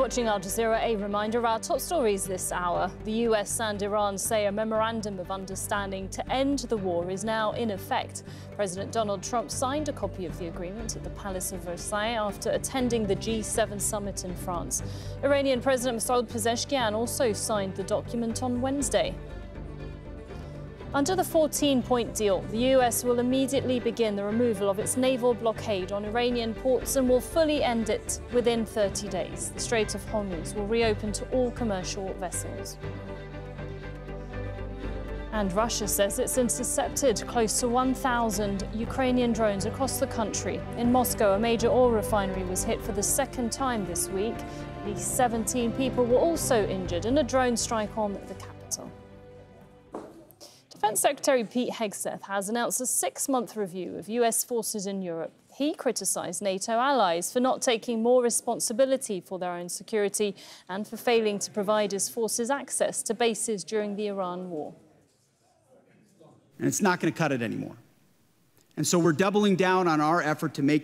watching Al Jazeera. A reminder of our top stories this hour. The US and Iran say a memorandum of understanding to end the war is now in effect. President Donald Trump signed a copy of the agreement at the Palace of Versailles after attending the G7 summit in France. Iranian President Masoud Pezeshkian also signed the document on Wednesday. Under the 14-point deal, the US will immediately begin the removal of its naval blockade on Iranian ports and will fully end it within 30 days. The Strait of Hormuz will reopen to all commercial vessels. And Russia says it's intercepted close to 1,000 Ukrainian drones across the country. In Moscow, a major oil refinery was hit for the second time this week. At least 17 people were also injured in a drone strike on the capital. Defence Secretary Pete Hegseth has announced a 6-month review of US forces in Europe. He criticised NATO allies for not taking more responsibility for their own security and for failing to provide his forces access to bases during the Iran war. And it's not going to cut it anymore. And so we're doubling down on our effort to make